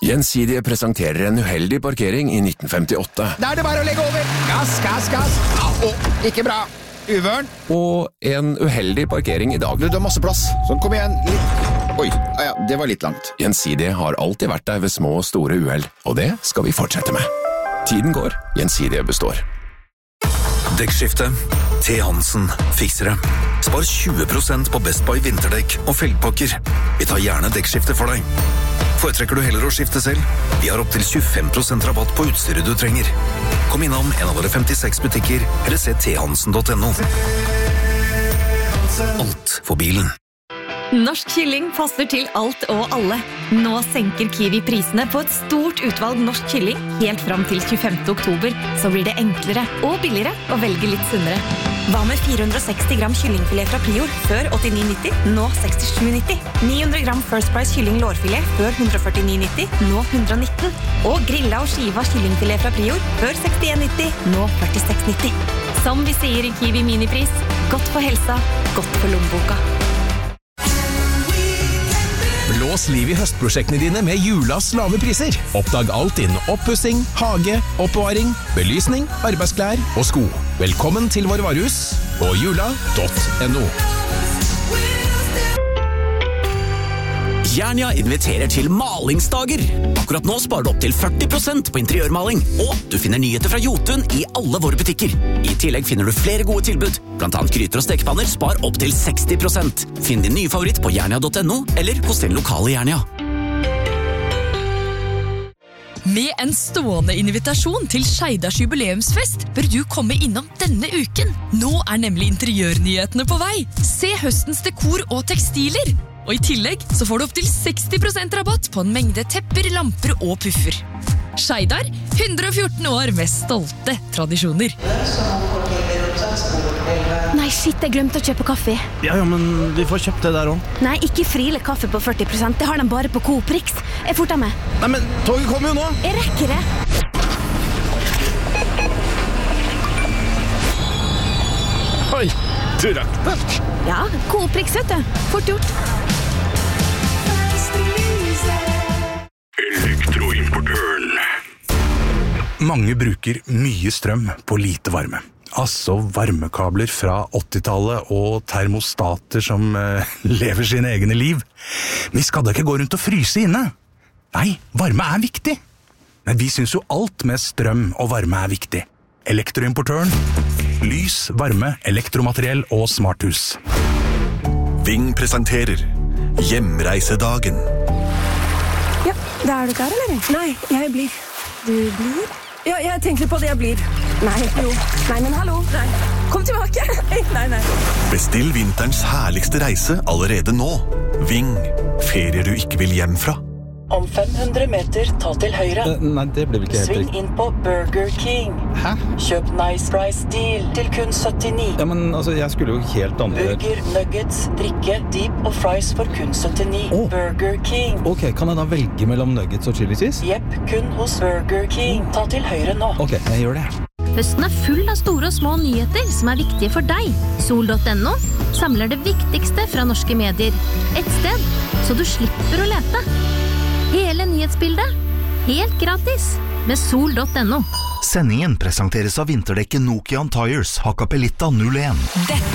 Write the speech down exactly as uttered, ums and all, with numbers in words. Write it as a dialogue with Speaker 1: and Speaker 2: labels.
Speaker 1: Gjensidige presenterer en uheldig parkering i nitten femtiåtte.
Speaker 2: Da er det bare å legge over. Gass, gass, gass. Å, ikke bra. Uvørn.
Speaker 1: Og en uheldig parkering i dag.
Speaker 2: Du, du har masse plass. Så kom igjen. Litt. Oi, ah, ja, det var litt langt.
Speaker 1: Gjensidige har alltid vært der ved små og store uheld, og det skal vi fortsette med. Tiden går, Gjensidige består.
Speaker 3: Dekkskifte. T. Hansen fikser det. Spar tjue prosent på Best Buy vinterdekk og felgpakker. Vi tar gjerne dekkskifte for deg. Foretrekker du heller å skifte selv? Vi har opp til tjuefem prosent rabatt på utstyret du trenger. Kom innom en av våre femtiseks butikker, eller se t hansen punktum no. Alt for bilen.
Speaker 4: Norsk kylling passer til alt og alle. Nå senker Kiwi prisene på et stort utvalg norsk kylling helt fram til tjuefemte oktober, så blir det enklere og billigere å velge litt sunnere. Hva med fire hundre og seksti gram kyllingfilet fra Prior før åttini nitti, nå sekstisju nitti? ni hundre gram First Price kylling lårfilet før ett hundre og førtini nitti, nå hundre og nitten? Og grilla og skiva kyllingfilet fra Prior før sekstien nitti, nå førtiseks nitti? Som vi sier i Kiwi Minipris, godt for helsa, godt for lommeboka.
Speaker 5: Blås liv i høstprosjektene dine med Julas lave priser. Oppdag alt innen oppussing, hage, oppbevaring, belysning, arbeidsklær og sko. Velkommen til vår varehus på jula punktum no.
Speaker 6: Jernia inviterer til malingsdager. Akkurat nå sparer du opp til førti prosent på interiørmaling, og du finner nyheter fra Jotun i alle våre butikker. I tillegg finner du flere gode tilbud, blant annet gryter og stekepanner spar opp til seksti prosent. Finn din nye favoritt på jernia punktum no, eller hos din lokale Jernia.
Speaker 7: Med en stående invitasjon til Skeidars jubileumsfest bør du komme innom denne uken. Nå er nemlig interiørnyhetene på vei. Se høstens dekor og tekstiler. Og i tillegg så får du opp til seksti prosent rabatt på en mengde tepper, lamper og puffer. Skeidar, hundre og fjorten år med stolte tradisjoner.
Speaker 4: Nei, shit, jeg glemte å kjøpe kaffe.
Speaker 8: Ja, ja, men vi får kjøpt det der også.
Speaker 4: Nei, ikke Friele kaffe på førti prosent, det har de bare på Coop Rix. Jeg forter meg.
Speaker 8: Nei, men toget kommer jo nå.
Speaker 4: Jeg rekker det.
Speaker 8: Oi, du rakk det.
Speaker 4: Ja, Coop Rix, vet du. Fort gjort.
Speaker 3: Elektroimportøren.
Speaker 9: Mange bruker mye strøm på lite varme. Altså varmekabler fra åttitallet og termostater som eh, lever sine egne liv. Vi skal da ikke gå rundt og fryse inne. Nei, varme er viktig. Men vi synes jo alt med strøm og varme er viktig. Elektroimportøren. Lys, varme, elektromateriell og smarthus.
Speaker 3: Ving presenterer Hjemreisedagen.
Speaker 10: Ja, da er du klar, eller? Nei, jeg blir. Du blir? Ja, jeg tenker på det jeg blir. Nei, jo. Nei, men hallo. Nei. Kom tilbake. Nei, nei.
Speaker 3: Bestill vinterens herligste reise allerede nå. Ving. Ferier du ikke vil hjem fra.
Speaker 11: Om fem hundre meter, ta til høyre.
Speaker 8: Uh, nei, det blir vel ikke helt
Speaker 11: Sving
Speaker 8: riktig.
Speaker 11: inn på Burger King.
Speaker 8: Hæ?
Speaker 11: Kjøp Nice Price Deal til kun syttini.
Speaker 8: Ja, men altså, jeg skulle jo helt andre...
Speaker 11: Burger, nuggets, drikke, deep og fries for kun syttini.
Speaker 8: Oh.
Speaker 11: Burger King.
Speaker 8: Ok, kan jeg da velge mellom nuggets og chili cheese?
Speaker 11: Jepp, kun hos Burger King. Ta til høyre nå.
Speaker 8: Ok, jeg gjør det.
Speaker 4: Høsten er full av store og små nyheter som er viktige for deg. Sol punktum no samler det viktigste fra norske medier. Et sted, så du slipper å lete. Hele nyhetsbildet, helt gratis, med sol punktum no.
Speaker 12: Sendingen presenteres av vinterdekket Nokian Tires Hakkapeliitta null en.
Speaker 7: Dette